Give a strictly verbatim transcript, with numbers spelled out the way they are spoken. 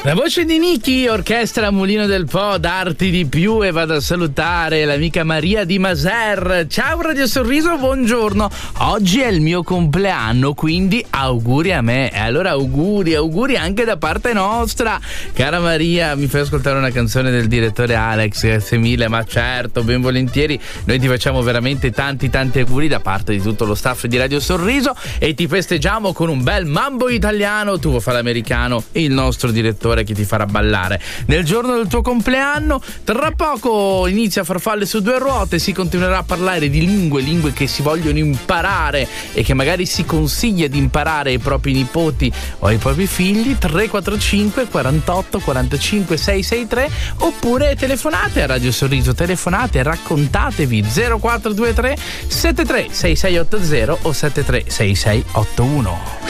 La voce di Niki, orchestra Mulino del Po, darti di più, e vado a salutare l'amica Maria di Maser. Ciao Radio Sorriso, buongiorno. Oggi è il mio compleanno, quindi auguri a me. E allora auguri, auguri anche da parte nostra. Cara Maria, mi fai ascoltare una canzone del direttore Alex? Grazie mille, ma certo, ben volentieri. Noi ti facciamo veramente tanti tanti auguri da parte di tutto lo staff di Radio Sorriso e ti festeggiamo con un bel mambo italiano. Tu vuoi fare l'americano e il nostro direttore che ti farà ballare nel giorno del tuo compleanno. Tra poco inizia Farfalle su due ruote, si continuerà a parlare di lingue, lingue che si vogliono imparare e che magari si consiglia di imparare ai propri nipoti o ai propri figli. Tre quattro cinque quarantotto quarantacinque seicentosessantatré, oppure telefonate a Radio Sorriso, telefonate e raccontatevi zero quattro due tre sette tre sei sei otto zero o sette tre sei sei otto uno.